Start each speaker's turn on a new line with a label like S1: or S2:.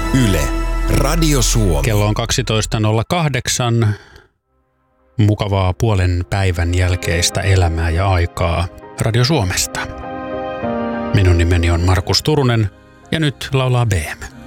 S1: Yle, Radio Suomi.
S2: Kello on 12.08. Mukavaa puolen päivän jälkeistä elämää ja aikaa Radio Suomesta. Minun nimeni on Markus Turunen ja nyt laulaa BM.